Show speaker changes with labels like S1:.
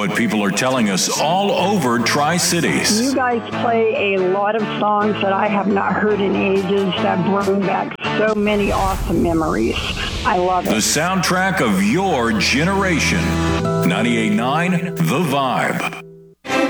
S1: what people are telling us all over Tri-Cities.
S2: You guys play a lot of songs that I have not heard in ages that bring back so many awesome memories. I love it.
S1: The soundtrack of your generation. 98.9 The Vibe.